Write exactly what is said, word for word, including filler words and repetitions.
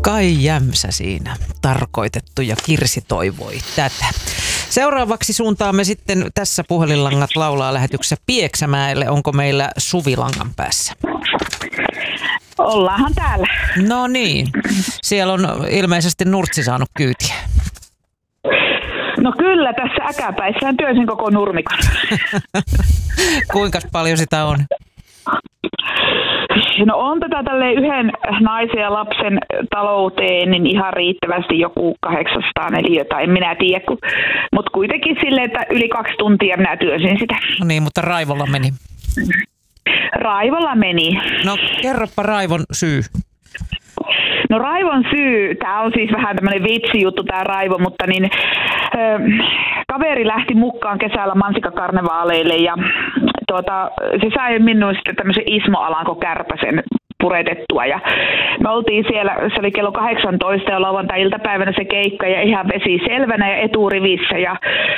Kai Jämsä siinä tarkoitettu ja Kirsi toivoi tätä. Seuraavaksi suuntaamme sitten tässä Puhelinlangat laulaa lähetyksessä Pieksämäelle. Onko meillä Suvi langan päässä? Ollaanhan täällä. No niin. Siellä on ilmeisesti Nurtsi saanut kyytiä. No kyllä, tässä äkäpäissään työsin koko nurmikon. Kuinka paljon sitä on? No on tätä tälleen yhden naisen ja lapsen talouteen niin ihan riittävästi joku kahdeksansataa neliötä, en minä tiedä, mutta kuitenkin silleen, että yli kaksi tuntia minä työsin sitä. No niin, mutta raivolla meni. Raivolla meni. No kerropa raivon syy. No raivon syy, tämä on siis vähän tämmöinen vitsijuttu tämä raivo, mutta niin ö, kaveri lähti mukaan kesällä mansikkakarnevaaleille ja tuota, se sai minun sitten tämmöisen Ismo Alanko Kärpäsen puretettua ja me oltiin siellä, se oli kello kahdeksantoista ja lauantai-iltapäivänä se keikka ja ihan vesi selvänä ja eturivissä ja